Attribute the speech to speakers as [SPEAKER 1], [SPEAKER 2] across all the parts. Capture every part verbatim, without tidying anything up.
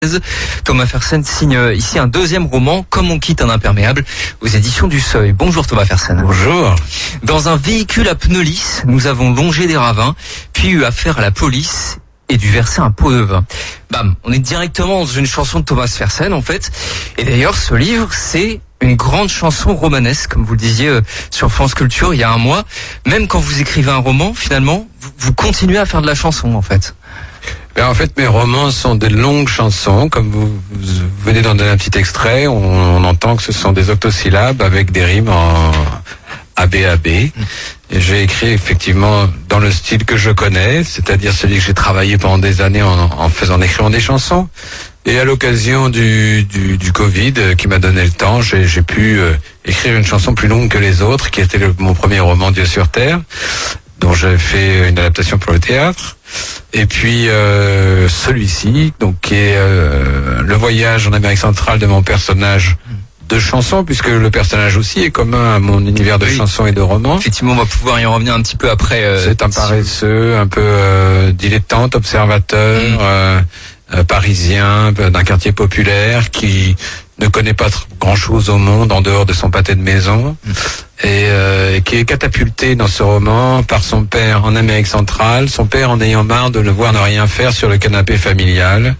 [SPEAKER 1] Thomas Fersen signe ici un deuxième roman, Comme on quitte un imperméable, aux éditions du Seuil. Bonjour Thomas Fersen.
[SPEAKER 2] Bonjour.
[SPEAKER 1] Dans un véhicule à pneus lisses, nous avons longé des ravins, puis eu affaire à la police et dû verser un pot de vin. Bam, on est directement dans une chanson de Thomas Fersen en fait. Et d'ailleurs, ce livre, c'est une grande chanson romanesque, comme vous le disiez euh, sur France Culture il y a un mois. Même quand vous écrivez un roman, finalement, vous, vous continuez à faire de la chanson en fait.
[SPEAKER 2] Ben en fait, mes romans sont des longues chansons. Comme vous, vous venez d'en donner un petit extrait, on, on entend que ce sont des octosyllabes avec des rimes en A B A B. Et j'ai écrit effectivement dans le style que je connais, c'est-à-dire celui que j'ai travaillé pendant des années en, en faisant, en écrivant des chansons. Et à l'occasion du, du, du Covid, euh, qui m'a donné le temps, j'ai, j'ai pu euh, écrire une chanson plus longue que les autres, qui était le, mon premier roman, Dieu sur Terre, dont j'ai fait une adaptation pour le théâtre. Et puis euh, celui-ci, donc qui est euh, le voyage en Amérique centrale de mon personnage de chansons, puisque le personnage aussi est commun à mon univers de oui. chansons et de romans.
[SPEAKER 1] Effectivement, on va pouvoir y en revenir un petit peu après. Euh,
[SPEAKER 2] C'est un paresseux, un peu euh, dilettante, observateur, mmh. euh, euh, parisien, d'un quartier populaire, qui ne connaît pas grand-chose au monde en dehors de son pâté de maison, mmh. et euh, qui est catapulté dans ce roman par son père en Amérique centrale, son père en ayant marre de le voir ne rien faire sur le canapé familial,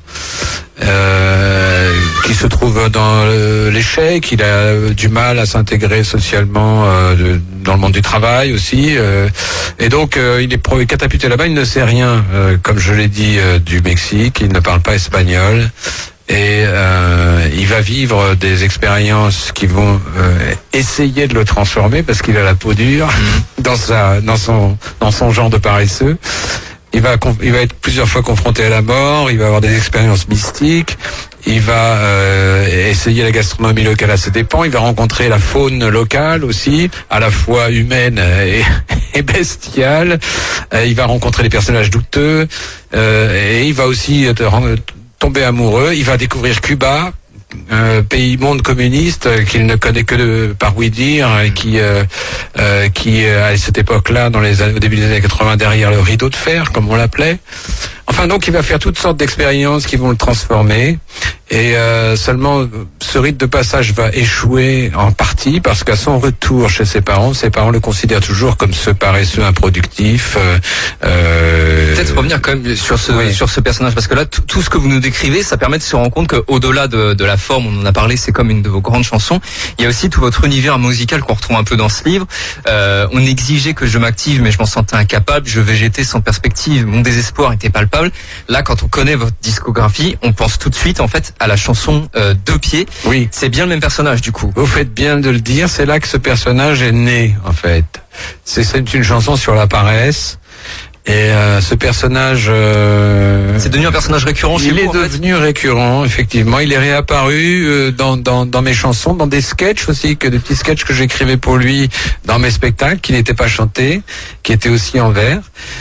[SPEAKER 2] euh, qui se trouve dans l'échec, il a du mal à s'intégrer socialement euh, de, dans le monde du travail aussi, euh, et donc euh, il est catapulté là-bas, il ne sait rien, euh, comme je l'ai dit, euh, du Mexique, il ne parle pas espagnol. Et euh, il va vivre des expériences qui vont euh, essayer de le transformer parce qu'il a la peau dure mmh. dans sa, dans son, dans son genre de paresseux. Il va, il va être plusieurs fois confronté à la mort. Il va avoir des expériences mystiques. Il va euh, essayer la gastronomie locale à ses dépens. Il va rencontrer la faune locale aussi, à la fois humaine et, et bestiale. Euh, il va rencontrer des personnages douteux euh, et il va aussi euh, tomber amoureux, il va découvrir Cuba, euh, pays monde communiste euh, qu'il ne connaît que de, par oui dire, et qui, euh, euh, qui à cette époque-là, dans les au début des années quatre-vingts, derrière le rideau de fer, comme on l'appelait. Enfin, donc, il va faire toutes sortes d'expériences qui vont le transformer. Et euh, seulement, ce rite de passage va échouer en partie parce qu'à son retour chez ses parents, ses parents le considèrent toujours comme ce paresseux improductif. Euh, euh,
[SPEAKER 1] Peut-être revenir quand même sur ce oui. sur ce personnage, parce que là, tout, tout ce que vous nous décrivez, ça permet de se rendre compte qu'au-delà de, de la forme, on en a parlé, c'est comme une de vos grandes chansons. Il y a aussi tout votre univers musical qu'on retrouve un peu dans ce livre. Euh, on exigeait que je m'active, mais je m'en sentais incapable. Je végétais sans perspective. Mon désespoir était palpable. Là, quand on connaît votre discographie, on pense tout de suite, en fait, à la chanson euh, Deux pieds.
[SPEAKER 2] Oui.
[SPEAKER 1] C'est bien le même personnage, du coup.
[SPEAKER 2] Vous faites bien de le dire, c'est là que ce personnage est né, en fait. C'est, c'est une chanson sur la paresse. Et euh, ce personnage... Euh,
[SPEAKER 1] c'est devenu un personnage récurrent chez
[SPEAKER 2] il
[SPEAKER 1] vous,
[SPEAKER 2] est
[SPEAKER 1] en
[SPEAKER 2] devenu
[SPEAKER 1] fait.
[SPEAKER 2] récurrent, effectivement. Il est réapparu euh, dans, dans, dans mes chansons, dans des sketchs aussi, que des petits sketchs que j'écrivais pour lui dans mes spectacles, qui n'étaient pas chantés, qui étaient aussi en vers.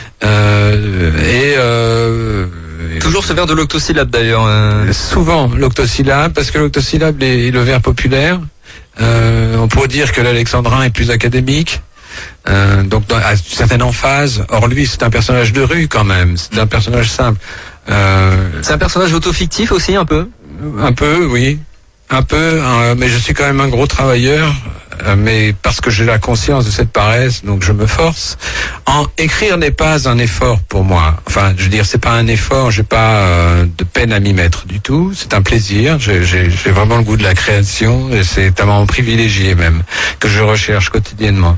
[SPEAKER 2] Euh, et... Euh,
[SPEAKER 1] Toujours ce vers de l'octosyllabe d'ailleurs. Euh...
[SPEAKER 2] Souvent l'octosyllabe, parce que l'octosyllabe est, est le vers populaire. Euh, on pourrait dire que l'alexandrin est plus académique. Euh, donc dans, à une certaine emphase. Or lui, c'est un personnage de rue quand même. C'est un personnage simple. Euh,
[SPEAKER 1] c'est un personnage auto-fictif aussi, un peu.
[SPEAKER 2] Un peu, oui, un peu. Euh, mais je suis quand même un gros travailleur. Euh, mais parce que j'ai la conscience de cette paresse, donc je me force. En écrire n'est pas un effort pour moi. Enfin, je veux dire, c'est pas un effort. J'ai pas euh, de peine à m'y mettre du tout. C'est un plaisir. J'ai, j'ai, j'ai vraiment le goût de la création et c'est un moment privilégié même que je recherche quotidiennement.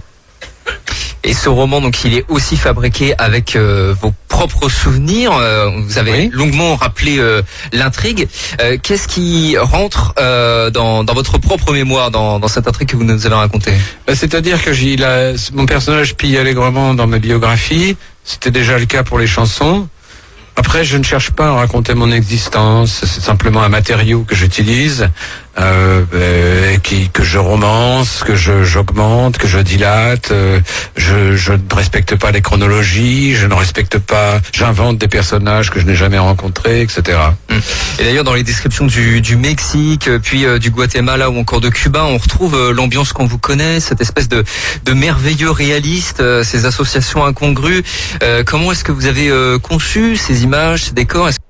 [SPEAKER 1] Et ce roman, donc, il est aussi fabriqué avec euh, vos propres souvenirs. Euh, vous avez oui. longuement rappelé euh, l'intrigue. Euh, qu'est-ce qui rentre euh, dans, dans votre propre mémoire, dans, dans cette intrigue que vous nous avez racontée ?
[SPEAKER 2] Ben, c'est-à-dire que j'ai, la, mon personnage pille allègrement dans ma biographie. C'était déjà le cas pour les chansons. Après, je ne cherche pas à raconter mon existence. C'est simplement un matériau que j'utilise, euh, euh, qui, que je romance, que je, j'augmente, que je dilate. Euh, je, je ne respecte pas les chronologies. Je ne respecte pas. J'invente des personnages que je n'ai jamais rencontrés, et cetera.
[SPEAKER 1] Et d'ailleurs, dans les descriptions du, du Mexique, puis euh, du Guatemala ou encore de Cuba, on retrouve euh, l'ambiance qu'on vous connaît, cette espèce de, de merveilleux réaliste, euh, ces associations incongrues. Euh, comment est-ce que vous avez euh, conçu ces images, ces décors? Est-ce